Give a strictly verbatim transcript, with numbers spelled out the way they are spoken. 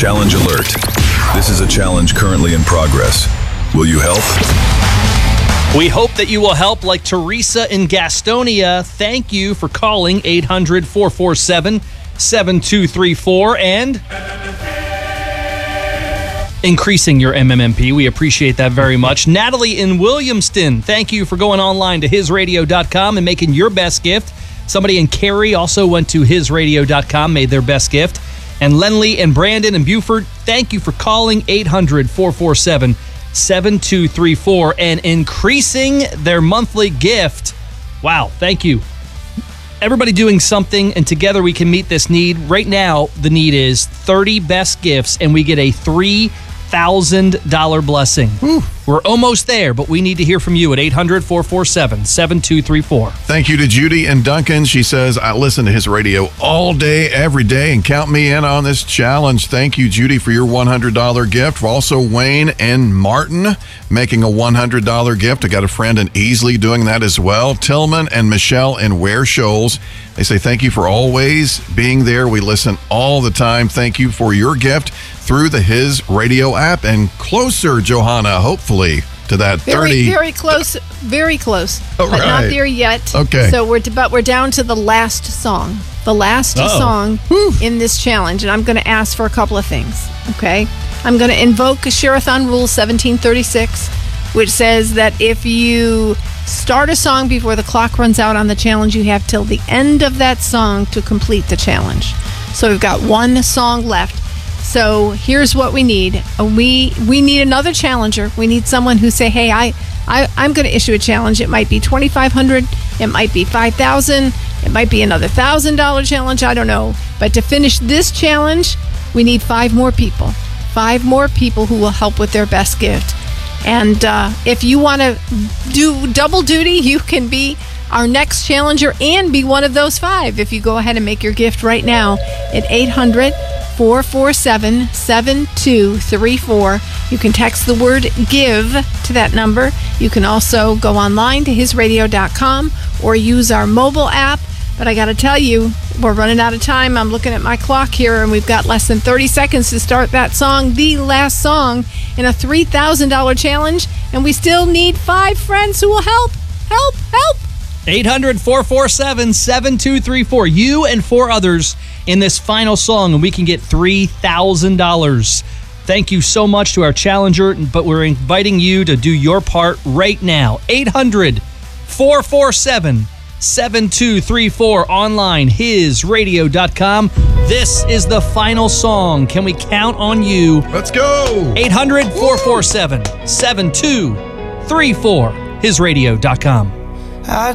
Challenge alert. This is a challenge currently in progress. Will you help? We hope that you will help, like Teresa in Gastonia. Thank you for calling eight hundred, four four seven, seven two three four and increasing your M M M P. We appreciate that very much. Natalie in Williamston, thank you for going online to his radio dot com and making your best gift. Somebody in Cary also went to his radio dot com, made their best gift. And Lenley and Brandon and Buford, thank you for calling eight hundred, four four seven, seven two three four and increasing their monthly gift. Wow, thank you. Everybody doing something, and together we can meet this need. Right now, the need is thirty best gifts, and we get a three thousand dollars blessing. Whew. We're almost there, but we need to hear from you at eight hundred, four four seven, seven two three four. Thank you to Judy and Duncan. She says, I listen to his radio all day, every day, and count me in on this challenge. Thank you, Judy, for your one hundred dollars gift. Also, Wayne and Martin making a one hundred dollars gift. I got a friend in Easley doing that as well. Tillman and Michelle in Ware Shoals. They say, thank you for always being there. We listen all the time. Thank you for your gift through the His Radio app, and closer, Johanna, hopefully, to that very, thirty. Very close, very close, Oh, but right. not there yet. Okay. So we're but we're down to the last song, the last Uh-oh. song Whew. in this challenge, and I'm going to ask for a couple of things. Okay, I'm going to invoke Sherathon Rule seventeen thirty-six, which says that if you start a song before the clock runs out on the challenge, you have till the end of that song to complete the challenge. So we've got one song left. So here's what we need. We we need another challenger. We need someone who say, hey, I, I, I'm going to issue a challenge. It might be twenty-five hundred dollars. It might be five thousand dollars. It might be another one thousand dollars challenge. I don't know. But to finish this challenge, we need five more people. Five more people who will help with their best gift. And uh, if you want to do double duty, you can be our next challenger and be one of those five if you go ahead and make your gift right now at eight hundred, four four seven, seven two three four. You can text the word give to that number. You can also go online to his radio dot com or use our mobile app. But I got to tell you, we're running out of time. I'm looking at my clock here, and we've got less than thirty seconds to start that song, the last song in a three thousand dollars challenge. And we still need five friends who will help, help, help. eight hundred, four four seven, seven two three four. You and four others in this final song, and we can get three thousand dollars. Thank you so much to our challenger, but we're inviting you to do your part right now. eight hundred, four four seven, seven two three four. Online, his radio dot com. This is the final song. Can we count on you? Let's go. eight hundred, four four seven, seven two three four. his radio dot com.